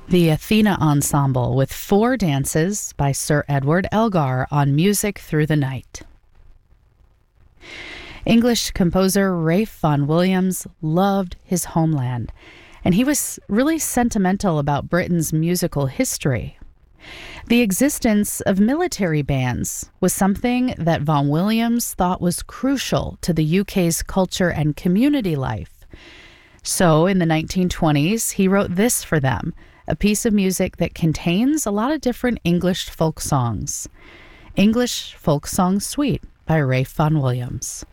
The Athena Ensemble with four dances by Sir Edward Elgar on Music Through the Night. English composer Ralph Vaughan Williams loved his homeland, and he was really sentimental about Britain's musical history. The existence of military bands was something that Vaughan Williams thought was crucial to the UK's culture and community life. So in the 1920s, he wrote this for them, a piece of music that contains a lot of different English folk songs. English Folk Song Suite by Ralph Vaughan Williams.